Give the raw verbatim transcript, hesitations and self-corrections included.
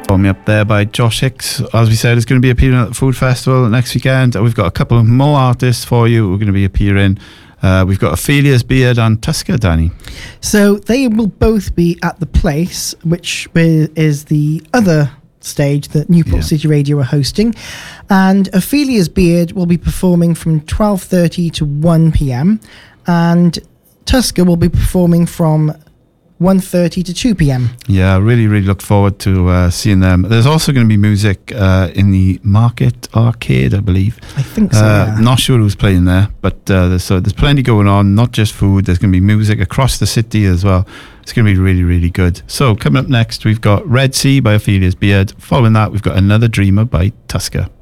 Call Me Up there by Josh Hicks. As we said, it's going to be appearing at the Food Festival next weekend. We've got a couple of more artists for you who are going to be appearing. Uh, we've got Ophelia's Beard and Tusker, Danny. So they will both be at the Place, which is the other stage that Newport yeah. City Radio are hosting. And Ophelia's Beard will be performing from twelve thirty to one p.m. and Tusker will be performing from one thirty to two p.m. Yeah, I really, really look forward to uh, seeing them. There's also going to be music uh, in the Market Arcade, I believe. I think so, uh, yeah. Not sure who's playing there, but uh, there's, so there's plenty going on, not just food. There's going to be music across the city as well. It's going to be really, really good. So coming up next, we've got Red Sea by Ophelia's Beard. Following that, we've got Another Dreamer by Tusker.